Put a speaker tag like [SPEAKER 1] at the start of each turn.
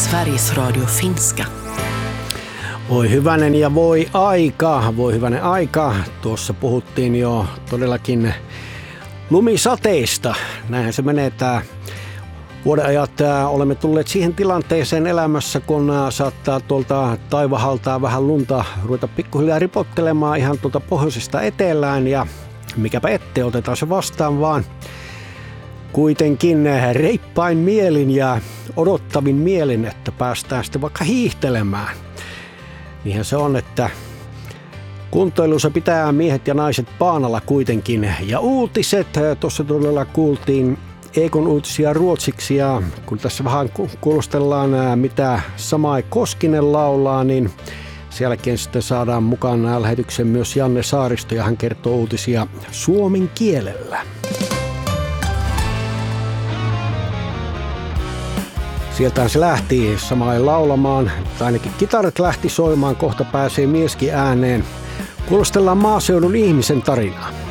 [SPEAKER 1] Sveriges Radio finska.
[SPEAKER 2] Voi hyvänen ja voi hyvänen aika. Tuossa puhuttiin jo todellakin lumisateista. Näinhän se menee tää vuodenajat. Olemme tulleet siihen tilanteeseen elämässä, kun saattaa tuolta taivahaltaa vähän lunta ruveta pikkuhiljaa ripottelemaan ihan tuolta pohjoisesta etelään. Ja mikäpä ettei, otetaan se vastaan vaan kuitenkin reippain mielin ja odottavin mielin, että päästään sitten vaikka hiihtelemään. Niinhän se on, että kuntoilussa pitää miehet ja naiset paanalla kuitenkin. Ja uutiset, tuossa todella kuultiin Ekon uutisia ruotsiksi, ja kun tässä vähän kuulostellaan mitä Samai Koskinen laulaa, niin sen jälkeen sitten saadaan mukaan lähetyksen myös Janne Saaristo, ja hän kertoo uutisia suomen kielellä. Sieltähän se lähti Samai laulamaan, tai ainakin kitarat lähti soimaan, kohta pääsee mieskin ääneen. Kuulostellaan maaseudun ihmisen tarinaa.